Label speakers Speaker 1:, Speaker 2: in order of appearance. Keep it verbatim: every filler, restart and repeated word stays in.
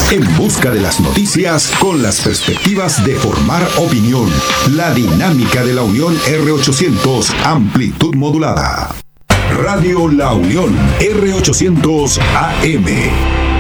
Speaker 1: En busca de las noticias con las perspectivas de formar opinión. La dinámica de la Unión R ochocientos, amplitud modulada. Radio La Unión R ochocientos A M.